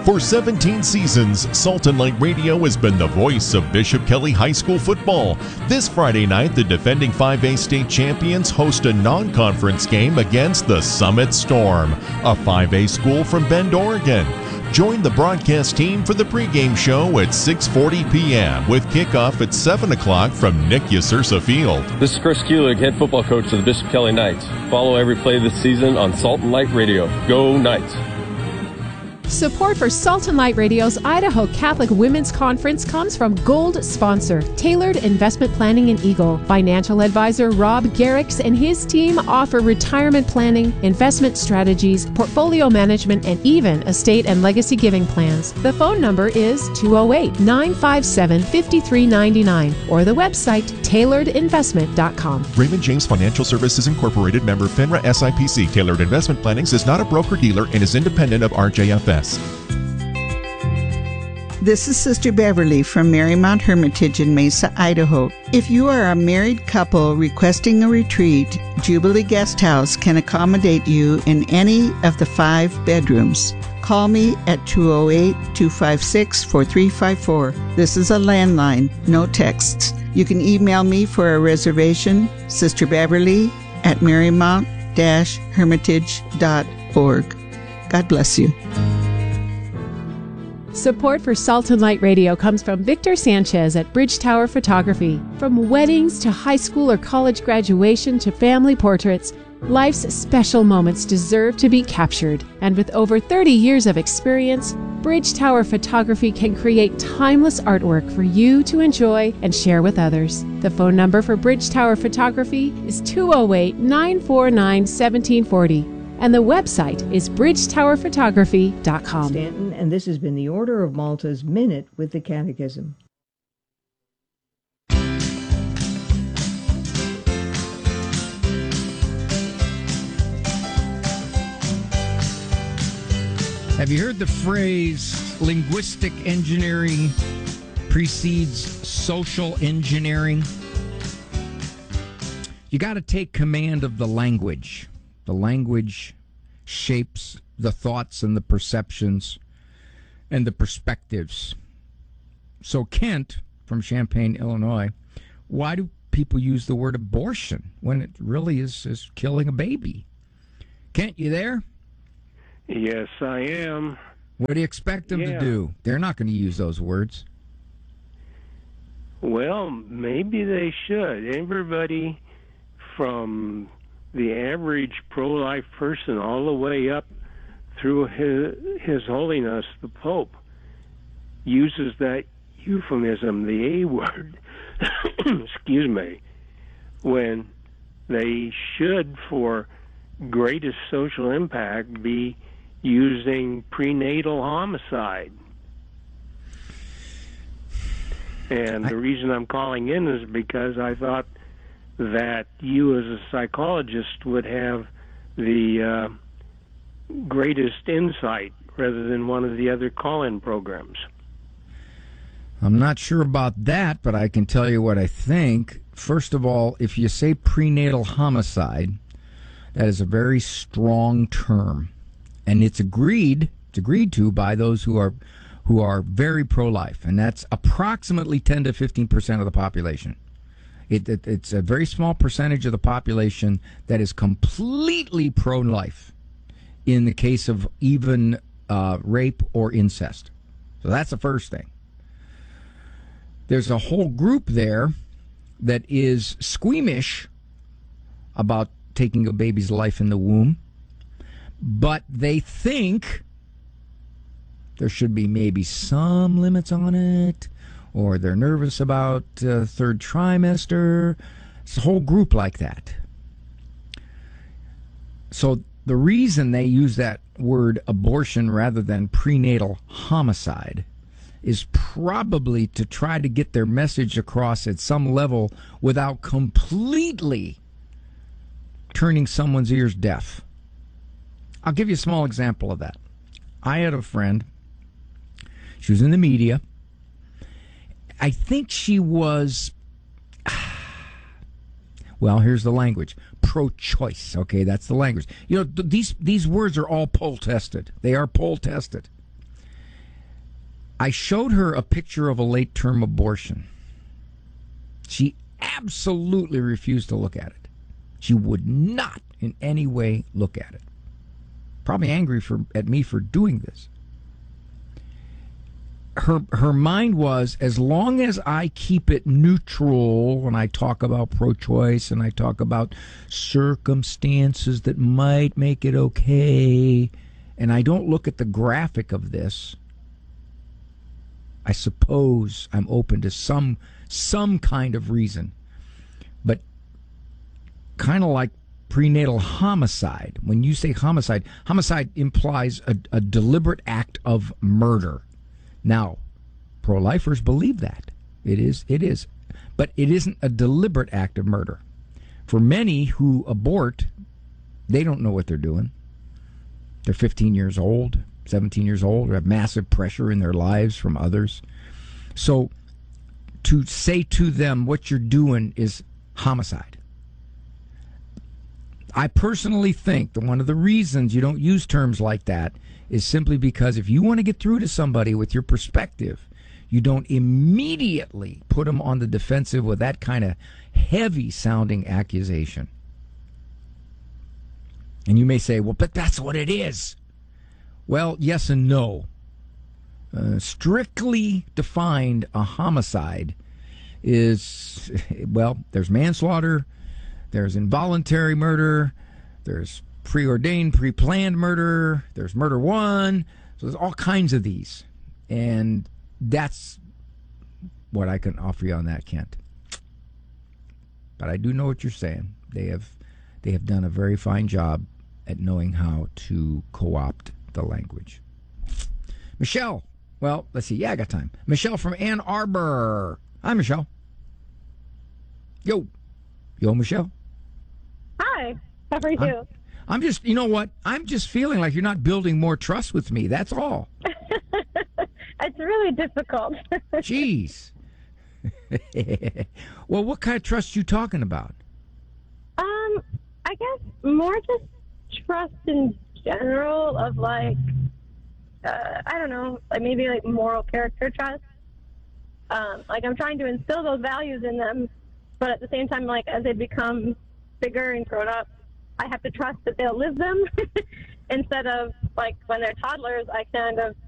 For 17 seasons, Salt and Light Radio has been the voice of Bishop Kelly High School football. This Friday night, the defending 5A state champions host a non-conference game against the Summit Storm, a 5A school from Bend, Oregon. Join the broadcast team for the pregame show at 6:40 p.m. with kickoff at 7 o'clock from Nick Yasursa Field. This is Chris Kulig, head football coach of the Bishop Kelly Knights. Follow every play this season on Salt and Light Radio. Go Knights! Support for Salt and Light Radio's Idaho Catholic Women's Conference comes from Gold Sponsor, Tailored Investment Planning in Eagle. Financial advisor Rob Garrix and his team offer retirement planning, investment strategies, portfolio management, and even estate and legacy giving plans. The phone number is 208-957-5399 or the website tailoredinvestment.com. Raymond James Financial Services Incorporated, member FINRA SIPC. Tailored Investment Planning is not a broker-dealer and is independent of RJFS. This is Sister Beverly from Marymount Hermitage in Mesa, Idaho. If you are a married couple requesting a retreat, Jubilee Guest House can accommodate you in any of the 5 bedrooms. Call me at 208-256-4354. This is a landline, no texts. You can email me for a reservation, sisterbeverly@marymount-hermitage.org. God bless you. Support for Salt and Light Radio comes from Victor Sanchez at Bridge Tower Photography. From weddings to high school or college graduation to family portraits, life's special moments deserve to be captured. And with over 30 years of experience, Bridge Tower Photography can create timeless artwork for you to enjoy and share with others. The phone number for Bridge Tower Photography is 208-949-1740. And the website is bridgetowerphotography.com. Stanton, and this has been the Order of Malta's Minute with the Catechism. Have you heard the phrase linguistic engineering precedes social engineering? You got to take command of the language. The language shapes the thoughts and the perceptions and the perspectives. So Kent from Champaign, Illinois, why do people use the word abortion when it really is killing a baby? Kent, you there? Yes, I am. What do you expect them to do? They're not going to use those words. Well, maybe they should. Everybody from the average pro-life person all the way up through His Holiness the Pope uses that euphemism, the A word, excuse me, when they should, for greatest social impact, be using prenatal homicide. And the reason I'm calling in is because I thought that you as a psychologist would have the greatest insight rather than one of the other call-in programs. I'm not sure about that, but I can tell you what I think. First of all, if you say prenatal homicide, that is a very strong term, and it's agreed to by those who are very pro-life, and that's approximately 10 to 15% of the population. It's a very small percentage of the population that is completely pro-life in the case of even rape or incest. So that's the first thing. There's a whole group there that is squeamish about taking a baby's life in the womb, but they think there should be maybe some limits on it, or they're nervous about third trimester. It's a whole group like that. So the reason they use that word abortion rather than prenatal homicide is probably to try to get their message across at some level without completely turning someone's ears deaf. I'll give you a small example of that. I had a friend. She was in the media. I think she was, well, here's the language, pro-choice. Okay, that's the language. You know, these words are all poll tested. They are poll tested. I showed her a picture of a late-term abortion. She absolutely refused to look at it. She would not in any way look at it. Probably angry at me for doing this. Her mind was, as long as I keep it neutral when I talk about pro-choice and I talk about circumstances that might make it okay, and I don't look at the graphic of this, I suppose I'm open to some kind of reason. But kind of like prenatal homicide. When you say homicide implies a deliberate act of murder. Now, pro-lifers believe that. It is. But it isn't a deliberate act of murder. For many who abort, they don't know what they're doing. They're 15 years old, 17 years old, or have massive pressure in their lives from others. So to say to them what you're doing is homicide. I personally think that one of the reasons you don't use terms like that is simply because if you want to get through to somebody with your perspective, you don't immediately put them on the defensive with that kind of heavy-sounding accusation. And you may say, well, but that's what it is. Well, yes and no. Strictly defined, a homicide is, well, there's manslaughter, there's involuntary murder, there's preordained, pre-planned murder, there's murder one. So there's all kinds of these. And that's what I can offer you on that, Kent. But I do know what you're saying. They have done a very fine job at knowing how to co-opt the language. Michelle. Well, let's see. Yeah, I got time. Michelle from Ann Arbor. Hi, Michelle. Yo, Michelle. Hi. How are you? I'm just, you know what? I'm just feeling like you're not building more trust with me. That's all. It's really difficult. Jeez. Well, what kind of trust you talking about? I guess more just trust in general of like, I don't know, like maybe like moral character trust. Like I'm trying to instill those values in them, but at the same time, like as they become bigger and grown up, I have to trust that they'll live them instead of like when they're toddlers, I kind of